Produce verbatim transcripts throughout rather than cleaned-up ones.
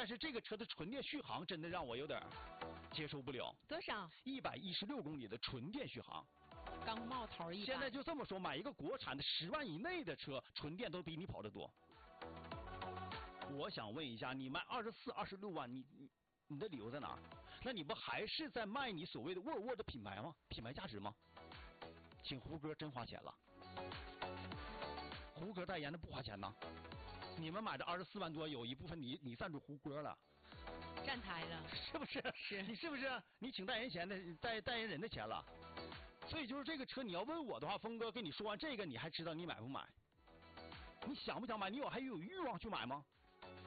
但是这个车的纯电续航真的让我有点接受不了。 多少？ 一百一十六公里的纯电续航。 刚冒头一百。 现在就这么说，买一个国产的十万以内的车，纯电都比你跑得多。我想问一下，你卖二十四、二十六万，你你你的理由在哪儿？那你不还是在卖你所谓的沃尔沃的品牌吗？品牌价值吗？请胡歌真花钱了，胡歌代言的不花钱呐。你们买的二十四万多，有一部分你你赞助胡歌了， 站台了， 是不是？ 是你是不是？你请代言钱的代代言人的钱了。所以就是这个车，你要问我的话，峰哥跟你说完这个，你还知道你买不买？你想不想买？你有还有欲望去买吗？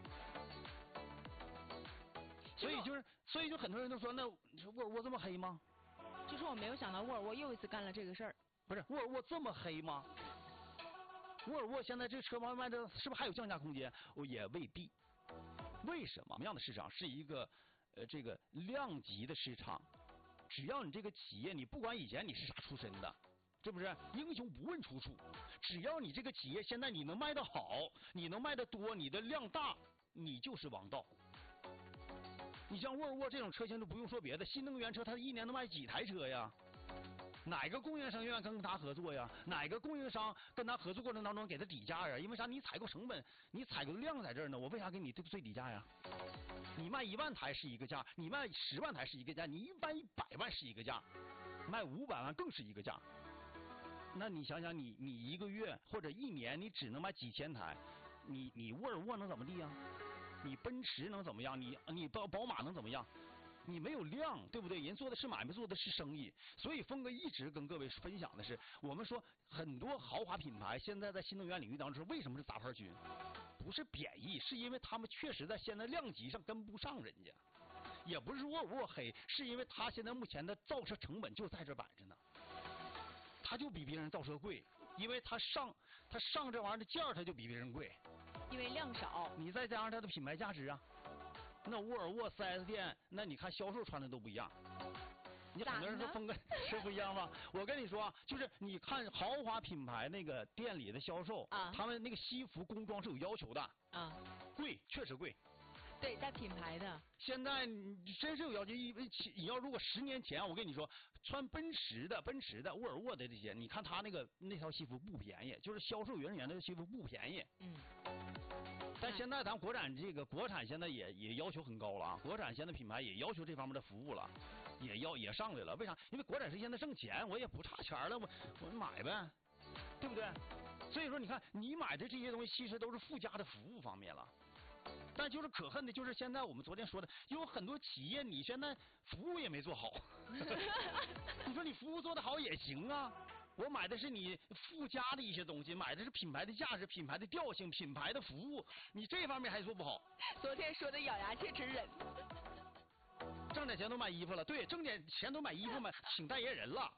所以就是，所以就很多人都说，那沃尔沃这么黑吗？ 就是我没有想到沃尔沃又一次干了这个事儿。 不是沃尔沃这么黑吗？沃尔沃现在这个车卖卖的是不是还有降价空间？我也未必。为什么？什么样的市场是一个呃这个量级的市场？只要你这个企业，你不管以前你是啥出身的，是不是？英雄不问出处。只要你这个企业现在你能卖得好，你能卖得多，你的量大，你就是王道。你像沃尔沃这种车型，就不用说别的，新能源车它一年能卖几台车呀？哪个供应商愿意跟他合作呀？哪个供应商跟他合作过程当中给他底价呀？因为啥？你采购成本，你采购量在这儿呢，我为啥给你这个最底价呀？你卖一万台是一个价，你卖十万台是一个价，你一般一百万是一个价，卖五百万更是一个价。那你想想你，你你一个月或者一年你只能卖几千台，你你沃尔沃能怎么地呀？你奔驰能怎么样？你你宝宝马能怎么样？你没有量，对不对？人做的是买卖，做的是生意。所以峰哥一直跟各位分享的是，我们说很多豪华品牌现在在新能源领域当中为什么是杂牌军？不是贬义，是因为他们确实在现在量级上跟不上人家。也不是沃尔沃黑，是因为他现在目前的造车成本就在这摆着呢。他就比别人造车贵，因为他上他上这玩意儿的件儿他就比别人贵， 因为量少。 你再加上它的品牌价值啊。那沃尔沃 四 S 店，那你看销售穿的都不一样。你很多人说峰哥是不一样吗？我跟你说啊，就是你看豪华品牌那个店里的销售啊，他们那个西服工装是有要求的啊，贵，确实贵。 对，带品牌的。 现在你真是有要求，因为你要如果十年前我跟你说，穿奔驰的、奔驰的、沃尔沃的这些，你看他那个那套西服不便宜，就是销售人员的西服不便宜。嗯。但现在咱国产这个国产现在也也要求很高了啊，国产现在品牌也要求这方面的服务了，也要也上来了。为啥？因为国产是现在挣钱，我也不差钱了，我我买呗，对不对？所以说你看你买的这些东西其实都是附加的服务方面了。但就是可恨的就是现在我们昨天说的，有很多企业你现在服务也没做好。你说你服务做得好也行啊。我买的是你附加的一些东西，买的是品牌的价值、品牌的调性、品牌的服务，你这方面还做不好。 昨天说的咬牙切齿忍。 挣点钱都买衣服了，对，挣点钱都买衣服买请代言人了。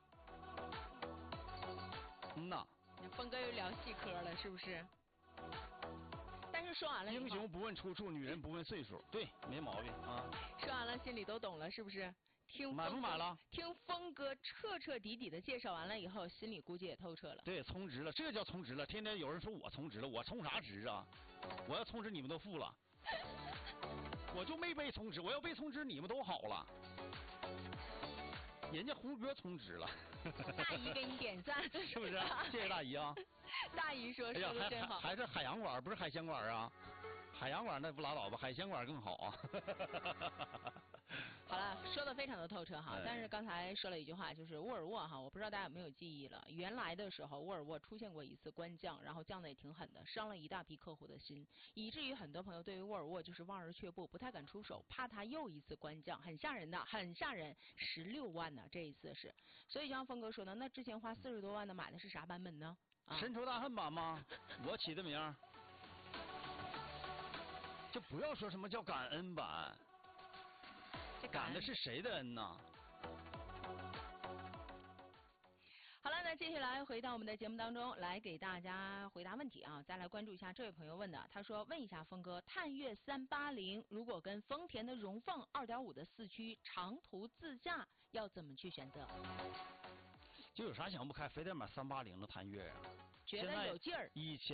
嗯呐。 那峰哥又聊细科了，是不是？但是说完了， 英雄不问出处，女人不问岁数，对，没毛病啊。 说完了，心里都懂了，是不是？听买不买了？ 听峰哥彻彻底底的介绍完了以后，心里估计也透彻了。 对，充值了，这叫充值了。天天有人说我充值了，我充啥值啊？我要充值你们都付了，我就没被充值，我要被充值你们都好了。人家胡歌充值了。 大姨给你点赞， 是不是？谢谢大姨啊。 大姨说说的真好。 还是海洋馆，不是海鲜馆啊。海洋馆那不拉倒吧，海鲜馆更好啊。 好了，说的非常的透彻哈，但是刚才说了一句话，就是沃尔沃哈，我不知道大家有没有记忆了。原来的时候，沃尔沃出现过一次官降，然后降的也挺狠的，伤了一大批客户的心，以至于很多朋友对于沃尔沃就是望而却步，不太敢出手，怕它又一次官降，很吓人的，很吓人，十六万呢，这一次是。所以就像峰哥说的，那之前花四十多万的买的是啥版本呢？ 啊、深仇大恨版吗？我起的名。就不要说什么叫感恩版， 这感的是谁的恩呢？ 好了，那接下来回到我们的节目当中，来给大家回答问题啊！再来关注一下这位朋友问的，他说：问一下峰哥，探岳三八零如果跟丰田的荣放二点五的四驱长途自驾，要怎么去选择？ 就有啥想不开，非得买三八零的探岳啊？ 觉得有劲儿。 以前。